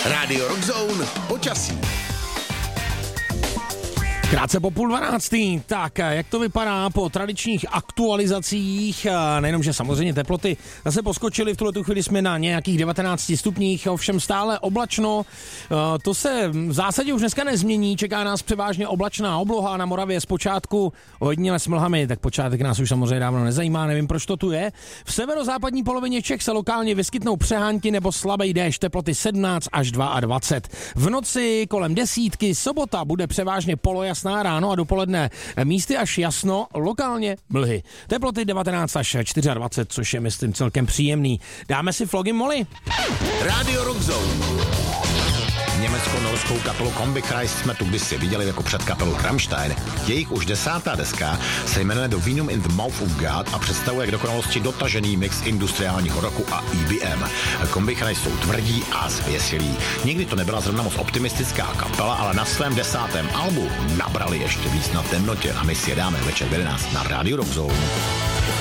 Rádio Rockzone počasí. Krátce po 11:30, tak jak to vypadá po tradičních aktualizacích, nejenom, že samozřejmě teploty zase poskočily, v tuhletu chvíli jsme na nějakých 19 stupních, ovšem stále oblačno, to se v zásadě už dneska nezmění, čeká nás převážně oblačná obloha na Moravě zpočátku ojediněle s mlhami, tak počátek nás už samozřejmě dávno nezajímá, nevím, proč to tu je. V severozápadní polovině Čech se lokálně vyskytnou přehánky nebo slabý déšť, teploty 17 až 22. V noci kolem 10, sobota bude převážně polojasná ráno a dopoledne místy až jasno, lokálně mlhy. Teploty 19 až 24, což je, myslím, celkem příjemný. Dáme si Flogging Molly. Rádio Rockzone. Německo-norskou kapelu Combichrist jsme tu kdysi viděli jako předkapelu Rammstein. Jejich už 10. deska se jmenuje The Venom in the Mouth of God a představuje k dokonalosti dotažený mix industriálního rocku a EBM. Combichrist jsou tvrdí a zvěsilí. Nikdy to nebyla zrovna moc optimistická kapela, ale na svém 10. albu nabrali ještě víc na temnotě a my si je dáme večer v 11 na Rádiu Rockzone.